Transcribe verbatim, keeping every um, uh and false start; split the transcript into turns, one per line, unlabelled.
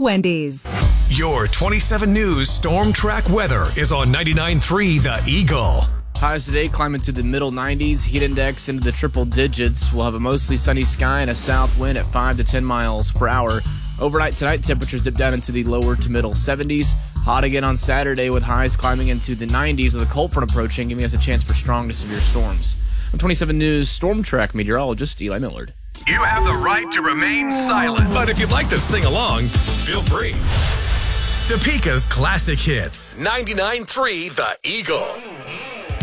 Wendy's.
Your twenty-seven News Storm Track weather is on ninety-nine point three The Eagle.
Highs today climb into the middle nineties, heat index into the triple digits. We'll have a mostly sunny sky and a south wind at five to ten miles per hour. Overnight tonight, temperatures dip down into the lower to middle seventies. Hot again on Saturday with highs climbing into the nineties with a cold front approaching, giving us a chance for strong to severe storms. I'm twenty-seven News Storm Track meteorologist Eli Millard.
You have the right to remain silent, but if you'd like to sing along, feel free. Topeka's classic hits, ninety-nine point three The Eagle.